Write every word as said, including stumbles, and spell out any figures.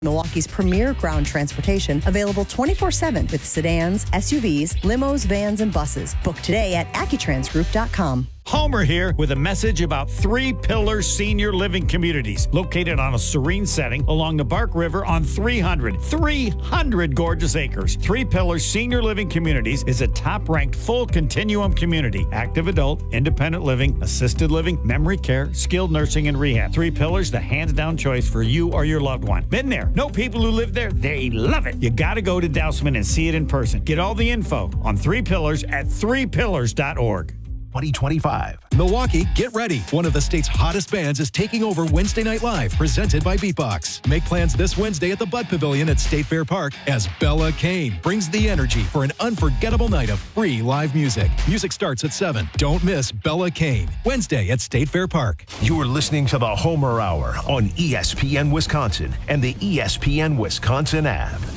Milwaukee's premier ground transportation, available twenty-four seven with sedans, S U Vs, limos, vans, and buses. Book today at accutransgroup dot com. Homer here with a message about Three Pillars Senior Living Communities, located on a serene setting along the Bark River on three hundred. three hundred gorgeous acres. Three Pillars Senior Living Communities is a top-ranked full continuum community. Active adult, independent living, assisted living, memory care, skilled nursing, and rehab. Three Pillars, the hands-down choice for you or your loved one. Been there. Know people who live there. They love it. You got to go to Dousman and see it in person. Get all the info on Three Pillars at three pillars dot org. twenty twenty-five. Milwaukee, get ready. One of the state's hottest bands is taking over Wednesday Night Live, presented by Beatbox. Make plans this Wednesday at the Bud Pavilion at State Fair Park as Bella Kane brings the energy for an unforgettable night of free live music. Music starts at seven. Don't miss Bella Kane, Wednesday at State Fair Park. You're listening to the Homer Hour on E S P N Wisconsin and the E S P N Wisconsin app.